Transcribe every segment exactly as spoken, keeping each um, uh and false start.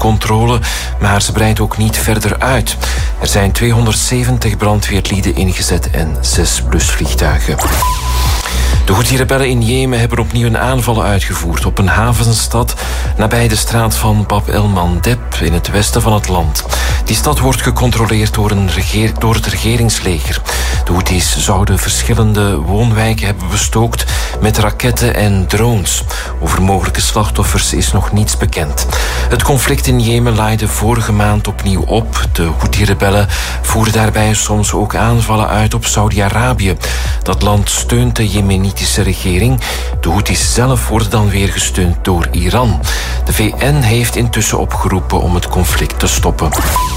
controle, maar ze breidt ook niet verder uit. Er zijn tweehonderdzeventig brandweerlieden ingezet en zes blusvliegtuigen. De Houthi-rebellen in Jemen hebben opnieuw een aanval uitgevoerd op een havenstad nabij de straat van Bab el-Mandeb in het westen van het land. Die stad wordt gecontroleerd door, een regeer, door het regeringsleger. De Houthis zouden verschillende woonwijken hebben bestookt met raketten en drones. Over mogelijke slachtoffers is nog niets bekend. Het conflict in Jemen laaide vorige maand opnieuw op. De Houthi-rebellen voeren daarbij soms ook aanvallen uit op Saudi-Arabië. Dat land steunt de Jemenitische regering. De Houthis zelf worden dan weer gesteund door Iran. De V N heeft intussen opgeroepen om het conflict te stoppen.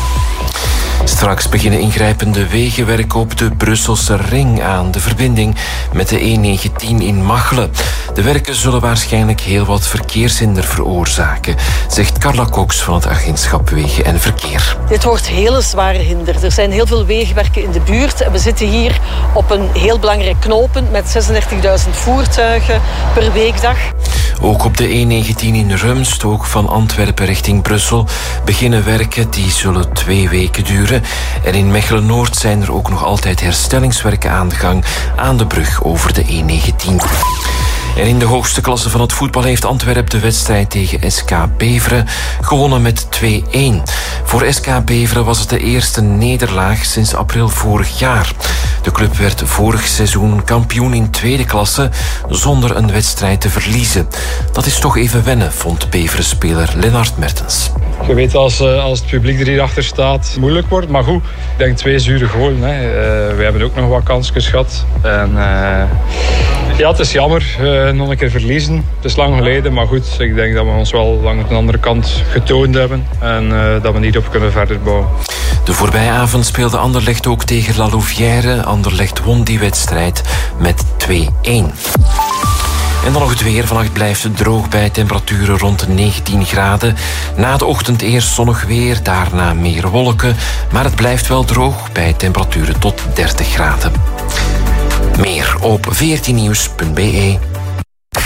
Straks beginnen ingrijpende wegenwerken op de Brusselse ring aan de verbinding met de E negentien in Machelen. De werken zullen waarschijnlijk heel wat verkeershinder veroorzaken, zegt Carla Cox van het agentschap Wegen en Verkeer. Dit wordt hele zware hinder. Er zijn heel veel wegenwerken in de buurt en we zitten hier op een heel belangrijk knooppunt met zesendertigduizend voertuigen per weekdag. Ook op de E negentien in Rumst, ook van Antwerpen richting Brussel, beginnen werken die zullen twee weken duren. En in Mechelen-Noord zijn er ook nog altijd herstellingswerken aan de gang aan de brug over de E negentien. En in de hoogste klasse van het voetbal heeft Antwerpen de wedstrijd tegen S K Beveren gewonnen met twee-één. Voor S K Beveren was het de eerste nederlaag sinds april vorig jaar. De club werd vorig seizoen kampioen in tweede klasse zonder een wedstrijd te verliezen. Dat is toch even wennen, vond Beveren-speler Lennart Mertens. Je weet als, als het publiek er hierachter staat, moeilijk wordt. Maar goed, ik denk twee zure goalen. Hè. Uh, we hebben ook nog wat kansjes gehad. En, uh, ja, het is jammer. Uh, nog een keer verliezen. Het is lang geleden, maar goed. Ik denk dat we ons wel lang aan de andere kant getoond hebben. En uh, dat we niet op kunnen verder bouwen. De voorbije avond speelde Anderlecht ook tegen La Louvière. Anderlecht won die wedstrijd met twee-één. En dan nog het weer. Vannacht blijft het droog bij temperaturen rond de negentien graden. Na de ochtend eerst zonnig weer, daarna meer wolken. Maar het blijft wel droog bij temperaturen tot dertig graden. Meer op veertien nieuws punt be.